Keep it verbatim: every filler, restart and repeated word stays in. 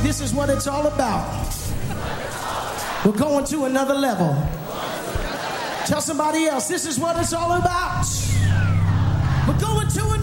This is what it's all about. We're going to another level. Tell somebody else, this is what it's all about. We're going to another level.